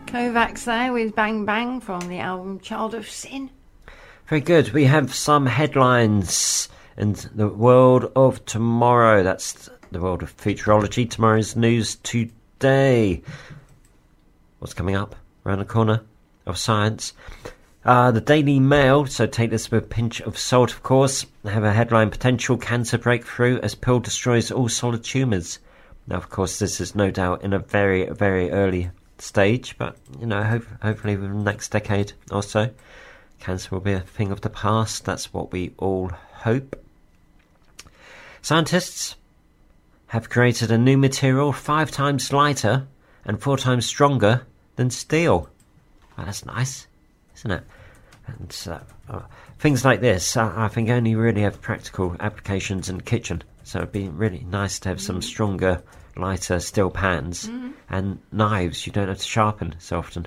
Kovacs there with Bang Bang from the album Child of Sin. Very good. We have some headlines in the world of tomorrow. That's the world of futurology. Tomorrow's news today. What's coming up around the corner of science? The Daily Mail, so take this with a pinch of salt, of course. They have a headline: potential cancer breakthrough as pill destroys all solid tumours. Now, of course, this is no doubt in a very, very early stage, but, hopefully within the next decade or so, cancer will be a thing of the past. That's what we all hope. Scientists have created a new material 5 times lighter and 4 times stronger than steel. Well, that's nice, isn't it? And things like this, I think, only really have practical applications in the kitchen. So it'd be really nice to have some stronger, lighter steel pans and knives you don't have to sharpen so often.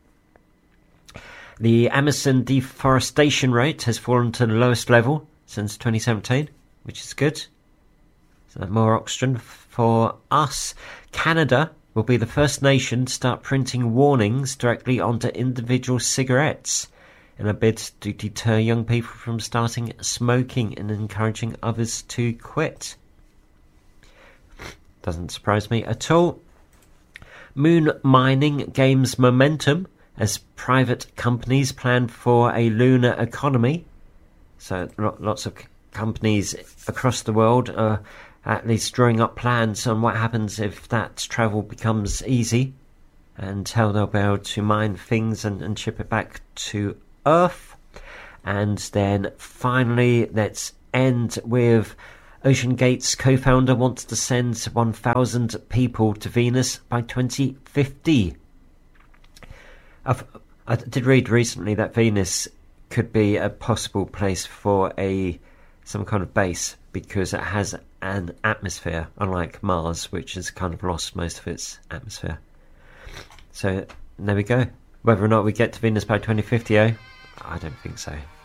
The Amazon deforestation rate has fallen to the lowest level since 2017, which is good. So more oxygen for us. Canada will be the first nation to start printing warnings directly onto individual cigarettes in a bid to deter young people from starting smoking and encouraging others to quit. Doesn't surprise me at all. Moon mining gains momentum as private companies plan for a lunar economy. So lots of companies across the world are at least drawing up plans on what happens if that travel becomes easy and how they'll be able to mine things and ship it back to Earth. And then finally, let's end with OceanGate's co-founder wants to send 1,000 people to Venus by 2050. I did read recently that Venus could be a possible place for some kind of base because it has an atmosphere, unlike Mars, which has kind of lost most of its atmosphere. So there we go. Whether or not we get to Venus by 2050, I don't think so.